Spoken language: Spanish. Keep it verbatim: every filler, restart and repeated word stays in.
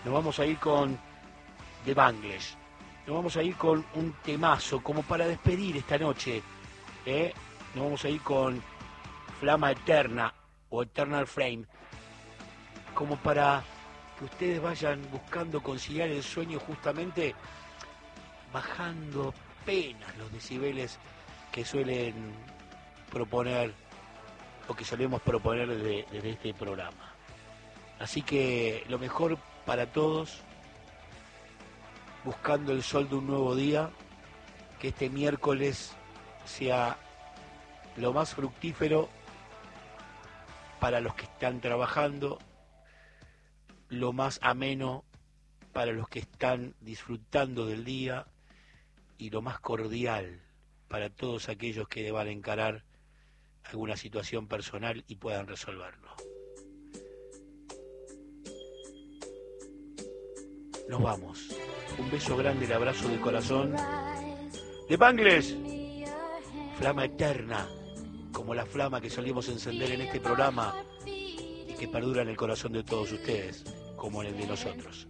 Nos vamos a ir con The Bangles. Nos vamos a ir con un temazo, como para despedir esta noche. ¿eh? Nos vamos a ir con Flama Eterna o Eternal Flame, como para que ustedes vayan buscando conciliar el sueño, justamente bajando apenas los decibeles que suelen proponer o que solemos proponer desde, desde este programa. Así que lo mejor para todos, buscando el sol de un nuevo día, que este miércoles sea lo más fructífero para los que están trabajando, lo más ameno para los que están disfrutando del día y lo más cordial para todos aquellos que deban encarar alguna situación personal y puedan resolverlo. Nos vamos. Un beso grande, el abrazo del corazón. The Bangles, Flama Eterna, como la flama que solíamos encender en este programa y que perdura en el corazón de todos ustedes, como en el de nosotros.